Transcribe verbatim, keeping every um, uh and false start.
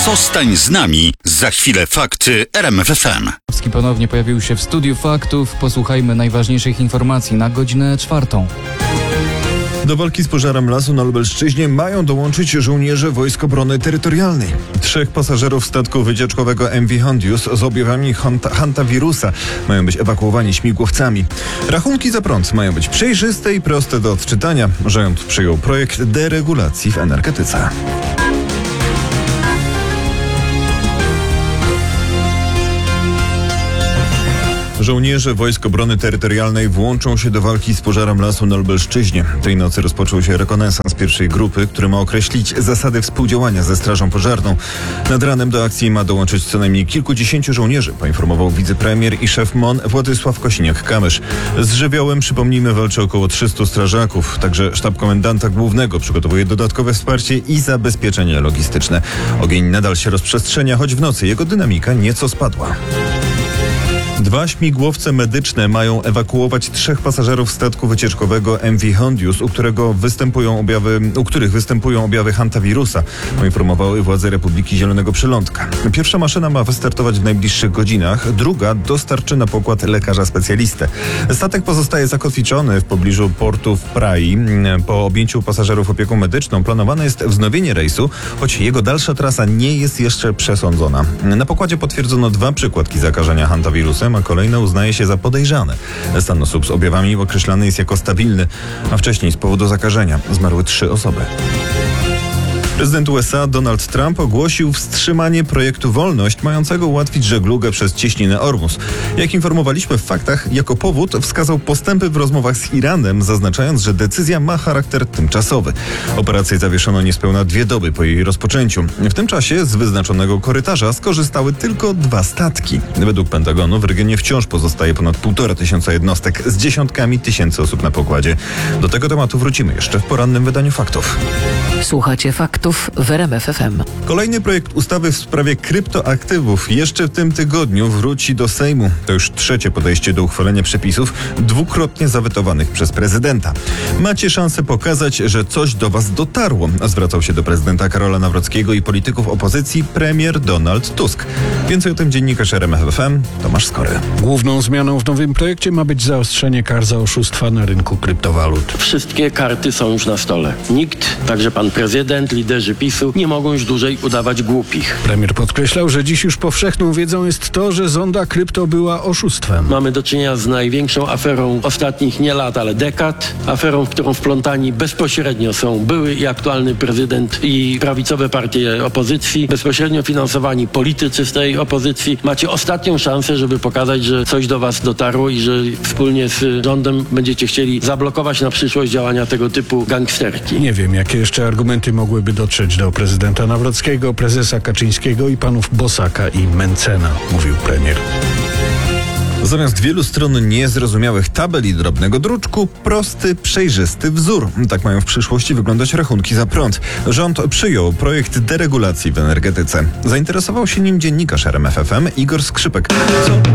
Zostań z nami. Za chwilę fakty R M F F M. Ponownie pojawił się w studiu faktów. Posłuchajmy najważniejszych informacji na godzinę czwartą. Do walki z pożarem lasu na Lubelszczyźnie mają dołączyć żołnierze Wojsk Obrony Terytorialnej. Trzech pasażerów statku wycieczkowego M V Hondius z objawami hantawirusa mają być ewakuowani śmigłowcami. Rachunki za prąd mają być przejrzyste i proste do odczytania. Rząd przyjął projekt deregulacji w energetyce. Żołnierze Wojsk Obrony Terytorialnej włączą się do walki z pożarem lasu na Lubelszczyźnie. Tej nocy rozpoczął się rekonesans pierwszej grupy, który ma określić zasady współdziałania ze Strażą Pożarną. Nad ranem do akcji ma dołączyć co najmniej kilkudziesięciu żołnierzy, poinformował wicepremier i szef M O N Władysław Kosiniak-Kamysz. Z żywiołem, przypomnijmy, walczy około trzystu strażaków. Także sztab komendanta głównego przygotowuje dodatkowe wsparcie i zabezpieczenie logistyczne. Ogień nadal się rozprzestrzenia, choć w nocy jego dynamika nieco spadła. Dwa śmigłowce medyczne mają ewakuować trzech pasażerów statku wycieczkowego M V Hondius, u którego występują objawy, u których występują objawy hantawirusa, poinformowały władze Republiki Zielonego Przylądka. Pierwsza maszyna ma wystartować w najbliższych godzinach, druga dostarczy na pokład lekarza specjalistę. Statek pozostaje zakotwiczony w pobliżu portu w Prai. Po objęciu pasażerów opieką medyczną planowane jest wznowienie rejsu, choć jego dalsza trasa nie jest jeszcze przesądzona. Na pokładzie potwierdzono dwa przykładki zakażenia hantawirusem, a kolejne uznaje się za podejrzane. Stan osób z objawami określany jest jako stabilny, a wcześniej z powodu zakażenia zmarły trzy osoby. Prezydent U S A Donald Trump ogłosił wstrzymanie projektu Wolność, mającego ułatwić żeglugę przez cieśninę Ormus. Jak informowaliśmy w faktach, jako powód wskazał postępy w rozmowach z Iranem, zaznaczając, że decyzja ma charakter tymczasowy. Operację zawieszono niespełna dwie doby po jej rozpoczęciu. W tym czasie z wyznaczonego korytarza skorzystały tylko dwa statki. Według Pentagonu w regionie wciąż pozostaje ponad półtora tysiąca jednostek z dziesiątkami tysięcy osób na pokładzie. Do tego tematu wrócimy jeszcze w porannym wydaniu faktów. Słuchacie faktów w R M F F M. Kolejny projekt ustawy w sprawie kryptoaktywów jeszcze w tym tygodniu wróci do Sejmu. To już trzecie podejście do uchwalenia przepisów dwukrotnie zawetowanych przez prezydenta. Macie szansę pokazać, że coś do was dotarło. Zwracał się do prezydenta Karola Nawrockiego i polityków opozycji premier Donald Tusk. Więcej o tym dziennikarz R M F F M Tomasz Skory. Główną zmianą w nowym projekcie ma być zaostrzenie kar za oszustwa na rynku kryptowalut. Wszystkie karty są już na stole. Nikt, także pan prezydent, liderzy PiSu, nie mogą już dłużej udawać głupich. Premier podkreślał, że dziś już powszechną wiedzą jest to, że zonda krypto była oszustwem. Mamy do czynienia z największą aferą ostatnich nie lat, ale dekad. Aferą, w którą wplątani bezpośrednio są były i aktualny prezydent i prawicowe partie opozycji, bezpośrednio finansowani politycy z tej opozycji. Macie ostatnią szansę, żeby pokazać, że coś do was dotarło i że wspólnie z rządem będziecie chcieli zablokować na przyszłość działania tego typu gangsterki. Nie wiem, jakie jeszcze argumenty mogłyby dotrzeć do prezydenta Nawrockiego, prezesa Kaczyńskiego i panów Bosaka i Mencena, mówił premier. Zamiast wielu stron niezrozumiałych tabel i drobnego druczku, prosty, przejrzysty wzór. Tak mają w przyszłości wyglądać rachunki za prąd. Rząd przyjął projekt deregulacji w energetyce. Zainteresował się nim dziennikarz R M F F M Igor Skrzypek. Co